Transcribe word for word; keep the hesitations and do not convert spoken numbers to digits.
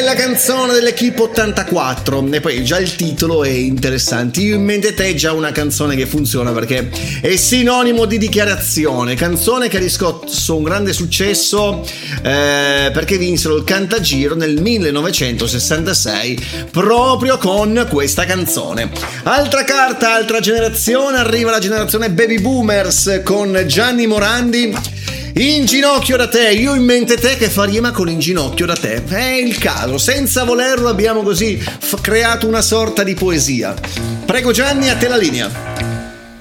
la canzone dell'Equipe ottantaquattro, e poi già il titolo è interessante. Io in mente te è già una canzone che funziona perché è sinonimo di dichiarazione, canzone che ha riscosso un grande successo eh, perché vinsero il Cantagiro nel millenovecentosessantasei proprio con questa canzone. Altra carta, altra generazione, arriva la generazione Baby Boomers con Gianni Morandi. In ginocchio da te, io in mente te che fa rima con in ginocchio da te. È il caso, senza volerlo abbiamo così f- creato una sorta di poesia. Prego Gianni, a te la linea.